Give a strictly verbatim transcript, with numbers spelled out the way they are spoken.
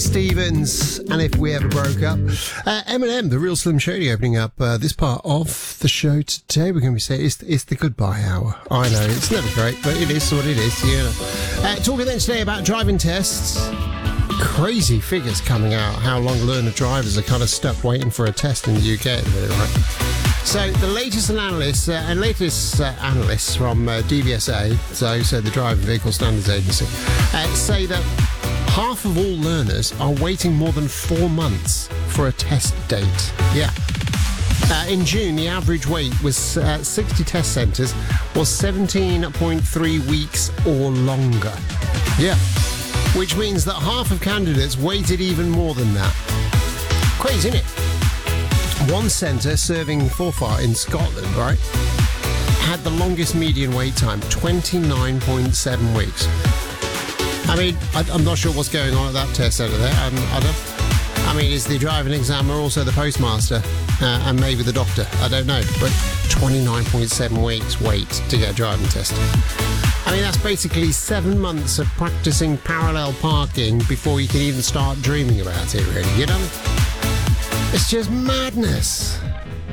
Stevens, and If We Ever Broke Up. Uh, Eminem, The Real Slim Shady, opening up uh, this part of the show today. We're going to be saying it's, it's the goodbye hour. I know, it's never great, but it is what it is, you know. Uh, talking then today about driving tests. Crazy figures coming out, how long learner drivers are kind of stuck waiting for a test in the U K at the minute, right? So the latest analysts uh, and latest uh, analysts from uh, D V S A, so, so the Driving Vehicle Standards Agency, uh, say that half of all learners are waiting more than four months for a test date. Yeah. Uh, in June, the average wait was uh, sixty test centres was seventeen point three weeks or longer. Yeah. Which means that half of candidates waited even more than that. Crazy, isn't it? One centre serving Forfar in Scotland, right, had the longest median wait time, twenty-nine point seven weeks. I mean, I, I'm not sure what's going on at that test centre there. Um, I don't. I mean, is the driving examiner also the postmaster uh, and maybe the doctor? I don't know. But twenty-nine point seven weeks wait to get a driving test. I mean, that's basically seven months of practising parallel parking before you can even start dreaming about it, really, you know? It's just madness.